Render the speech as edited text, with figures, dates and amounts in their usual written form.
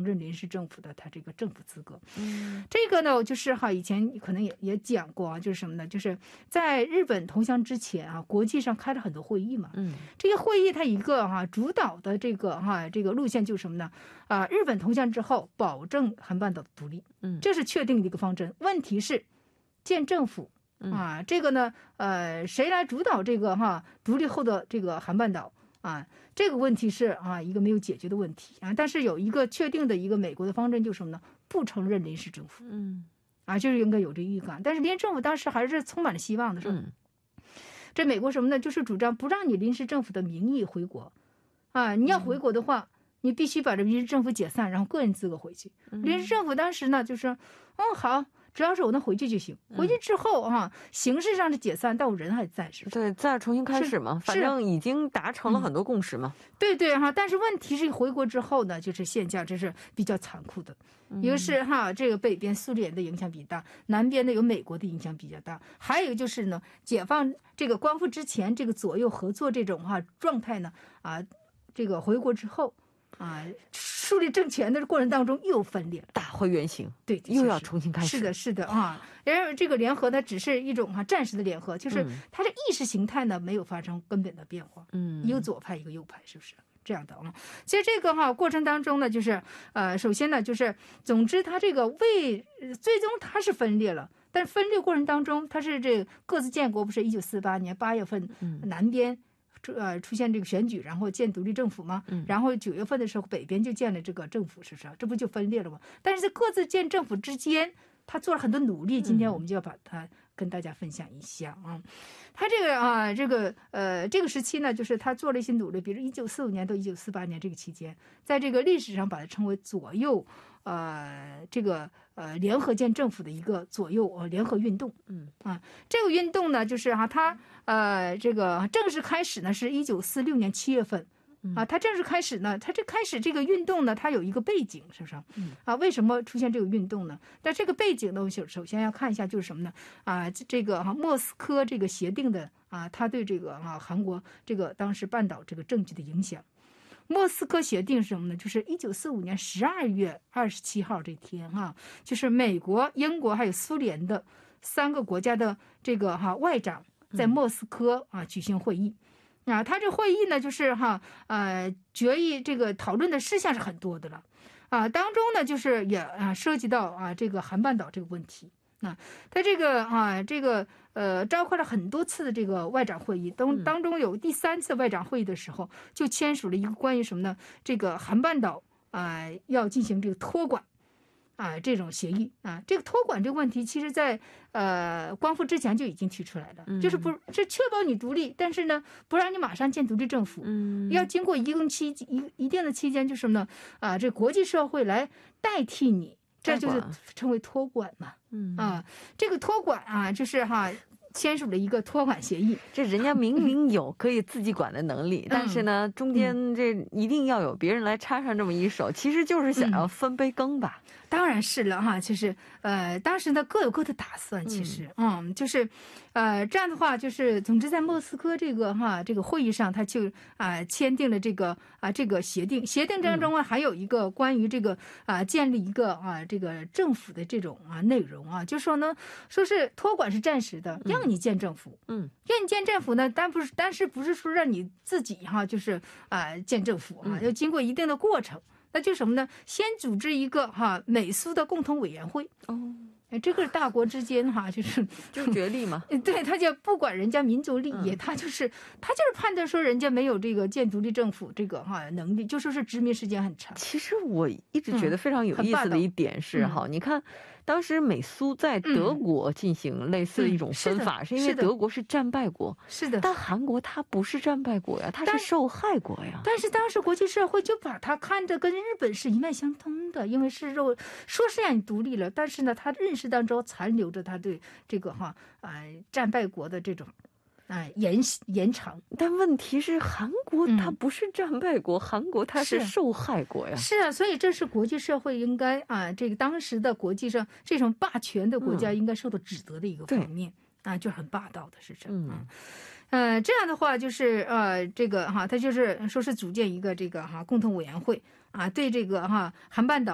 认临时政府的他这个政府资格。这个呢就是以前可能也讲过啊，就是什么呢，就是在日本投降之前啊，国际上开了很多会议嘛。这个会议它一个主导的这个路线就是什么呢？日本投降之后保证韩半岛的独立，这是确定的一个方针。问题是建政府这个呢谁来主导这个独立后的这个韩半岛这个问题是一个没有解决的问题但是有一个确定的一个美国的方针就是什么呢？不承认临时政府。就是应该有这预感。但是临时政府当时还是充满了希望的，说这美国什么呢？就是主张不让你临时政府的名义回国你要回国的话，你必须把这临时政府解散，然后个人资格回去。临时政府当时呢就说好，只要是我能回去就行。回去之后形式上是解散，但我人还在，是不是？ 对，再重新开始嘛，反正已经达成了很多共识嘛。 对但是问题是回国之后呢，就是现象这是比较残酷的。一个是这个北边苏联的影响比较大，南边呢有美国的影响比较大，还有就是呢解放这个光复之前这个左右合作这种状态呢这个回国之后树立政权的过程当中又分裂了， 打回原形。对，又要重新开始。 是的然而这个联合它只是一种暂时的联合，就是它的意识形态呢没有发生根本的变化。一个左派一个右派，是不是这样的其实这个过程当中呢，就是首先呢就是总之它这个最终它是分裂了，但是分裂过程当中它是这个各自建国，不是1948年8月份南边出现这个选举，然后建独立政府嘛，然后9月份的时候北边就建了这个政府，是不是？这不就分裂了吗？但是在各自建政府之间，他做了很多努力，今天我们就要把它跟大家分享一下他这个时期呢，就是他做了一些努力，比如1945年到1948年这个期间，在这个历史上把它称为左右这个联合建政府的一个左右联合运动。这个运动呢，就是它这个正式开始呢是1946年7月份。它正式开始呢，它开始这个运动呢，它有一个背景，是不是为什么出现这个运动呢？但这个背景呢，我首先要看一下就是什么呢？这个莫斯科这个协定的它对这个韩国这个当时半岛这个政局的影响。莫斯科协定是什么呢？就是1945年12月27号这天就是美国、英国还有苏联的3个国家的这个外长在莫斯科举行会议。他这会议呢，就是决议这个讨论的事项是很多的了当中呢，就是也涉及到这个韩半岛这个问题。他这个召开了很多次的这个外长会议，当中有第3次外长会议的时候，就签署了一个关于什么呢？这个韩半岛要进行这个托管。这种协议这个托管这个问题，其实在光复之前就已经提出来了，就是是确保你独立，但是呢，不让你马上建独立政府，要经过一定的期间，就是什么呢？这国际社会来代替你，这就是称为托管嘛。这个托管就是签署了一个托管协议。 这人家明明有可以自己管的能力，但是呢，中间这一定要有别人来插上这么一手，其实就是想要分杯羹吧。 当然是了其实当时呢各有各的打算，其实就是这样的话，就是总之在莫斯科这个会议上，他就签订了这个协定当中还有一个关于这个建立一个这个政府的这种内容就说呢，说是托管是暂时的，让你建政府，让你建政府呢，但是不是说让你自己就是建政府要经过一定的过程。那就是什么呢？先组织一个美苏的共同委员会。这个大国之间就是角力嘛。 对，他就不管人家民族利益，他就是判断说人家没有这个建独立政府这个能力，就说是殖民时间很长。 其实我一直觉得非常有意思的一点是你看当时美苏在德国进行类似的一种分法，是因为德国是战败国，是的，但韩国它不是战败国呀，它是受害国呀。但是当时国际社会就把它看着跟日本是一脉相通的，因为是说是让你独立了，但是呢，他认识当中残留着他对这个战败国的这种延长。但问题是韩国它不是战败国，韩国它是受害国呀。是啊，所以这是国际社会应该这个当时的国际上这种霸权的国家应该受到指责的一个方面就很霸道的是这样这样的话就是这个他就是说是组建一个这个共同委员会对这个韩半岛